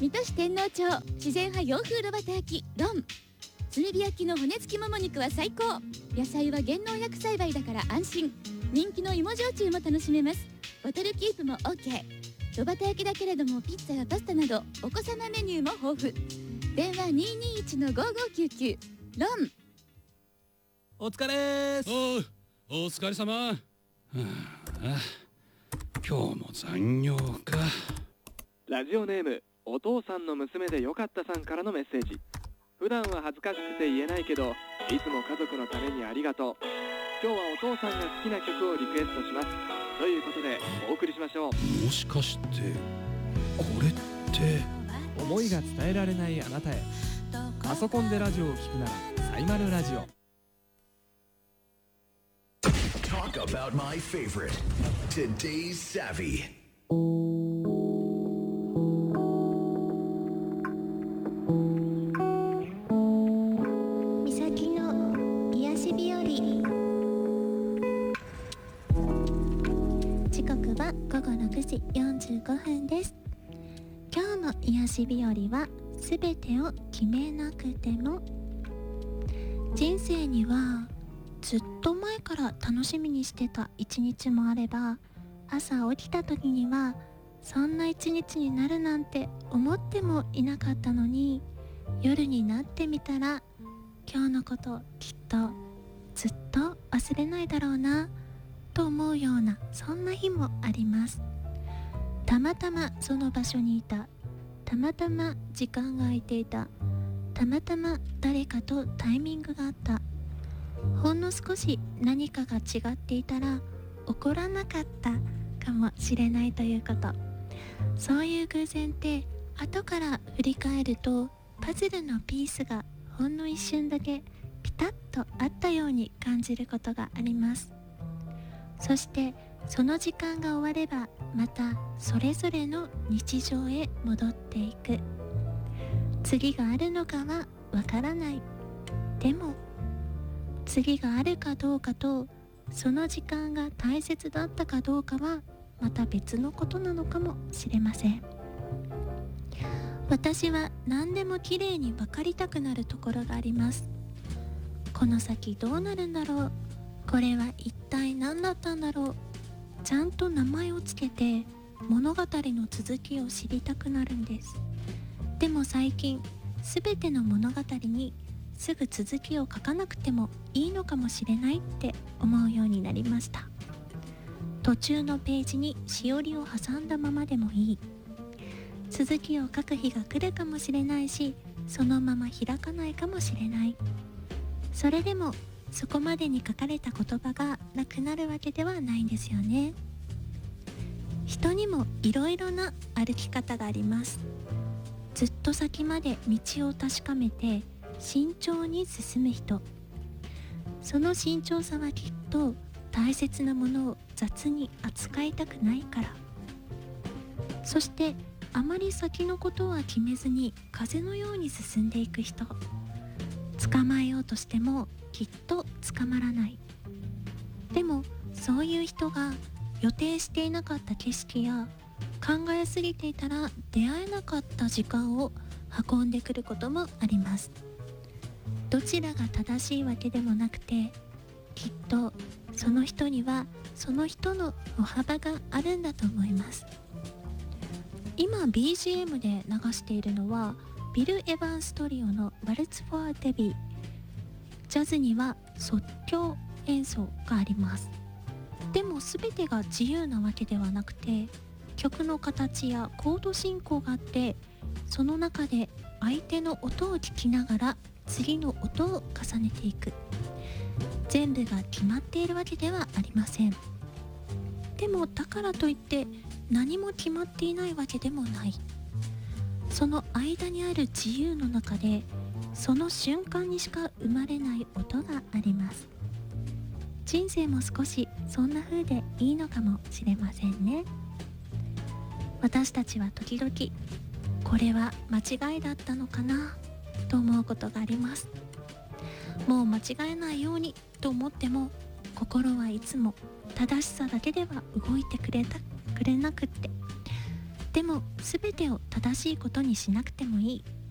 水戸市天王町自然派洋風炉端焼きロン。炭火焼きの骨付きもも肉は最高。野菜は減農薬栽培だから安心。人気の芋焼酎も楽しめます。ボトルキープも OK。 炉端焼きだけれどもピッツァやパスタなどお子様メニューも豊富。電話 221-5599 ロン。 お疲れーす。 お疲れ様。今日も残業か。 ラジオネームお父さんの娘でよかったさんからのメッセージ。普段は恥ずかしくて言えないけどいつも家族のためにありがとう。今日はお父さんが好きな曲をリクエストしますということでお送りしましょう。 もしかしてこれって思いが伝えられないあなたへ。パソコンでラジオを聞くならサイマルラジオ。 Talk about my favorite. Today's Savvy. 岬の癒し日和。時刻は午後6時45分です。今日の癒し日和はすべてを決めなくても。人生にはずっと前から楽しみにしてた一日もあれば、朝起きた時にはそんな一日になるなんて思ってもいなかったのに、夜になってみたら今日のこときっとずっと忘れないだろうなと思うような、そんな日もあります。たまたまその場所にいた、たまたま時間が空いていた、たまたま誰かとタイミングがあった。ほんの少し何かが違っていたら起こらなかったかもしれないということ。そういう偶然って後から振り返るとパズルのピースがほんの一瞬だけピタッとあったように感じることがあります。そしてその時間が終わればまたそれぞれの日常へ戻っていく。次があるのかはわからない。でも次があるかどうかとその時間が大切だったかどうかはまた別のことなのかもしれません。私は何でもきれいに分かりたくなるところがあります。この先どうなるんだろう、これは一体何だったんだろう、ちゃんと名前をつけて物語の続きを知りたくなるんです。でも最近すべての物語にすぐ続きを書かなくてもいいのかもしれないって思うようになりました。途中のページにしおりを挟んだままでもいい。続きを書く日が来るかもしれないし、そのまま開かないかもしれない。それでもそこまでに書かれた言葉がなくなるわけではないんですよね。人にもいろいろな歩き方があります。ずっと先まで道を確かめて慎重に進む人。その慎重さはきっと大切なものを雑に扱いたくないから。そしてあまり先のことは決めずに風のように進んでいく人。捕まえようとしてもきっと捕まらない。でもそういう人が予定していなかった景色や考えすぎていたら出会えなかった時間を運んでくることもあります。どちらが正しいわけでもなくて、きっとその人にはその人の歩幅があるんだと思います。今 BGM で流しているのはビル・エヴァンストリオのワルツ・フォア・デビー。ジャズには即興演奏があります。でも全てが自由なわけではなくて、曲の形やコード進行があって、その中で相手の音を聞きながら次の音を重ねていく。全部が決まっているわけではありません。でもだからといって何も決まっていないわけでもない。その間にある自由の中でその瞬間にしか生まれない音があります。人生も少しそんな風でいいのかもしれませんね。私たちは時々これは間違いだったのかなと思うことがあります。もう間違えないようにと思っても、心はいつも正しさだけでは動いてくれなくって、 でも全てを正しいことにしなくてもいい。